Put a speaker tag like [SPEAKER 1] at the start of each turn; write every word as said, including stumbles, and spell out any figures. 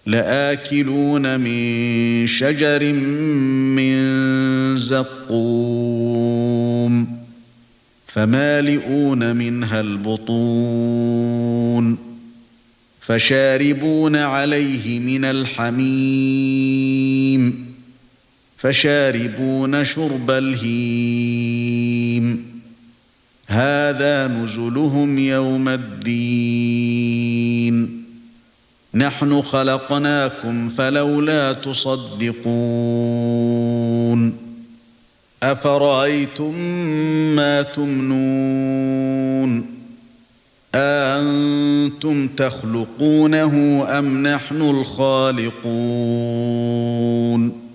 [SPEAKER 1] لآكلون من شجر من زقوم فمالئون منها البطون فشاربون عليه من الحميم فشاربون شرب الهيم هذا نزلهم يوم الدين نحن خلقناكم فلولا تصدقون أفرأيتم ما تمنون أأنتم تخلقونه أم نحن الخالقون